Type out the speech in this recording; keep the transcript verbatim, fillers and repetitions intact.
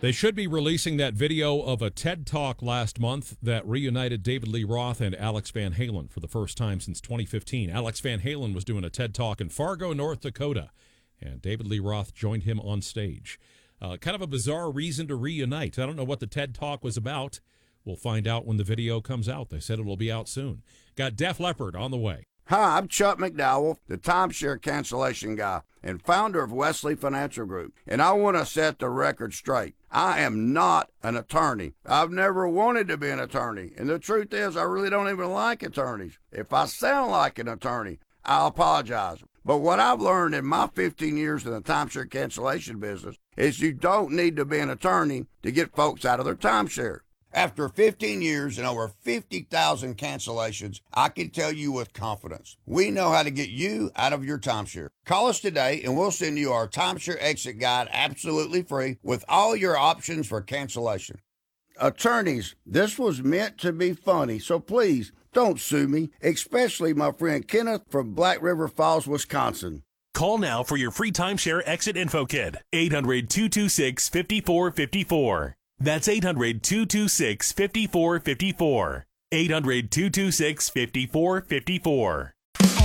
They should be releasing that video of a TED Talk last month that reunited David Lee Roth and Alex Van Halen for the first time since twenty fifteen. Alex Van Halen was doing a TED Talk in Fargo, North Dakota, and David Lee Roth joined him on stage. Uh, kind of a bizarre reason to reunite. I don't know what the TED Talk was about. We'll find out when the video comes out. They said it will be out soon. Got Def Leppard on the way. Hi, I'm Chuck McDowell, the timeshare cancellation guy and founder of Wesley Financial Group, and I want to set the record straight. I am not an attorney. I've never wanted to be an attorney, and the truth is I really don't even like attorneys. If I sound like an attorney, I apologize. But what I've learned in my fifteen years in the timeshare cancellation business is you don't need to be an attorney to get folks out of their timeshare. After fifteen years and over fifty thousand cancellations, I can tell you with confidence, we know how to get you out of your timeshare. Call us today and we'll send you our timeshare exit guide absolutely free with all your options for cancellation. Attorneys, this was meant to be funny, so please don't sue me, especially my friend Kenneth from Black River Falls, Wisconsin. Call now for your free timeshare exit info kit. eight hundred, two two six, five four five four. That's eight hundred, two two six, five four five four. eight hundred, two two six, five four five four.